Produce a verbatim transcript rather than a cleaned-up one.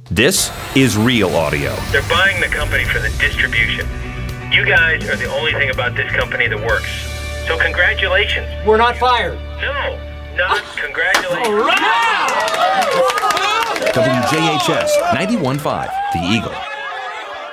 This is Real Audio. They're buying the company for the distribution. You guys are the only thing about this company that works. So congratulations. We're not fired. No, not congratulations. All right! W J H S ninety-one point five, The Eagle.